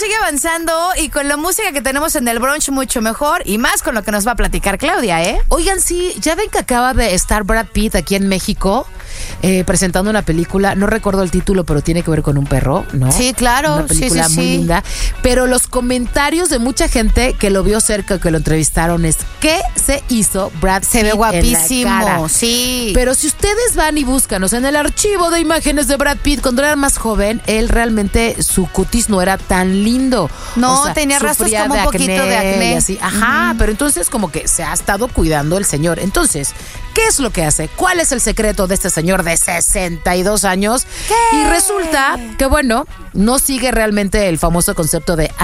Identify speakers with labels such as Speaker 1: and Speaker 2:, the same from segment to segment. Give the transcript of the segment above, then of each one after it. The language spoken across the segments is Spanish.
Speaker 1: sigue avanzando y con la música que tenemos en el brunch mucho mejor y más con lo que nos va a platicar Claudia, ¿eh?
Speaker 2: Oigan, sí, ya ven que acaba de estar Brad Pitt aquí en México presentando una película, no recuerdo el título, pero tiene que ver con un perro, ¿no?
Speaker 1: Sí, claro.
Speaker 2: Una película
Speaker 1: sí.
Speaker 2: muy linda. Pero los comentarios de mucha gente que lo vio cerca, que lo entrevistaron, es ¿qué se hizo Brad Pitt?
Speaker 1: Se ve guapísimo,
Speaker 2: en la cara?
Speaker 1: sí.
Speaker 2: Pero si ustedes van y buscan, o sea, en el archivo de imágenes de Brad Pitt, cuando era más joven, él realmente, su cutis no era tan lindo.
Speaker 1: No,
Speaker 2: o sea,
Speaker 1: tenía rastros
Speaker 2: sufría
Speaker 1: como un poquito de acné.
Speaker 2: y así. Ajá, pero entonces como que se ha estado cuidando el señor. Entonces, ¿qué es lo que hace? ¿Cuál es el secreto de este señor de 62 años?
Speaker 1: ¿Qué?
Speaker 2: Y resulta que, bueno, no sigue realmente el famoso concepto de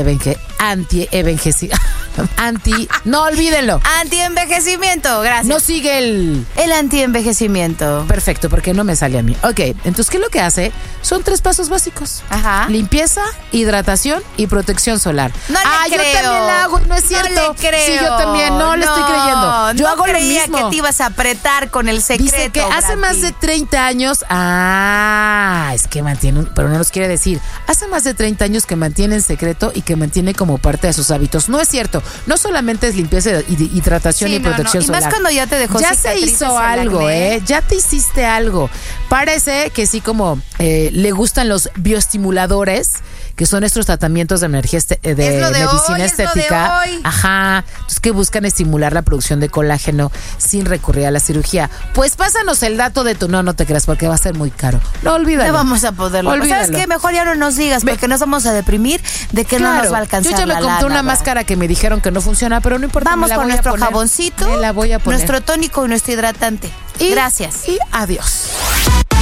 Speaker 2: no, olvídenlo.
Speaker 1: Antienvejecimiento, gracias.
Speaker 2: No sigue el
Speaker 1: antienvejecimiento.
Speaker 2: perfecto, porque no me sale a mí. Ok, entonces, ¿qué es lo que hace? Son 3 pasos básicos.
Speaker 1: Ajá.
Speaker 2: Limpieza, hidratación y protección solar.
Speaker 1: No le creo.
Speaker 2: Yo también la hago, no es cierto.
Speaker 1: No le creo.
Speaker 2: Sí, yo también, no le estoy creyendo. Yo hago lo
Speaker 1: creía
Speaker 2: mismo.
Speaker 1: que te ibas a apretar con el secreto.
Speaker 2: Dice que hace
Speaker 1: Brad
Speaker 2: más
Speaker 1: Pitt.
Speaker 2: de 30 años. Es que mantiene, pero no nos quiere decir. Hace más de 30 años que mantiene en secreto y que mantiene como parte de sus hábitos. No es cierto. No solamente es limpieza y hidratación
Speaker 1: Sí,
Speaker 2: y protección
Speaker 1: Y
Speaker 2: solar.
Speaker 1: más cuando ya te dejó
Speaker 2: Ya se
Speaker 1: cicatrices
Speaker 2: hizo
Speaker 1: el
Speaker 2: algo,
Speaker 1: acné.
Speaker 2: ya te hiciste algo. Parece que sí, como le gustan los bioestimuladores, que son estos tratamientos de energía
Speaker 1: Es lo de
Speaker 2: medicina
Speaker 1: hoy,
Speaker 2: estética.
Speaker 1: es lo de hoy.
Speaker 2: Ajá. Entonces, que buscan estimular la producción de colágeno sin recurrir a la cirugía. Pues pásanos el dato de tu. No te creas, porque va a ser muy caro. No, olvídalo.
Speaker 1: No vamos a poderlo.
Speaker 2: Olvídalo.
Speaker 1: ¿Sabes qué? Mejor ya no nos digas, porque nos vamos a deprimir de que no nos va a alcanzar.
Speaker 2: Yo ya me
Speaker 1: la
Speaker 2: compré
Speaker 1: lana,
Speaker 2: una
Speaker 1: ¿verdad?
Speaker 2: máscara que me dijeron que no funciona, pero no importa.
Speaker 1: Vamos
Speaker 2: me la
Speaker 1: con
Speaker 2: voy a
Speaker 1: nuestro
Speaker 2: poner.
Speaker 1: jaboncito,
Speaker 2: Me la voy a poner.
Speaker 1: nuestro tónico y nuestro hidratante. Gracias.
Speaker 2: Y adiós.